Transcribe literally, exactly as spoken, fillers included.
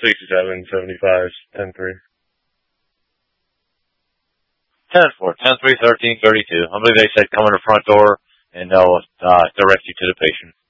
sixty-seven, seventy-five, ten three. ten four, ten three, thirteen thirty-two. I believe they said come in the front door and they'll uh, direct you to the patient.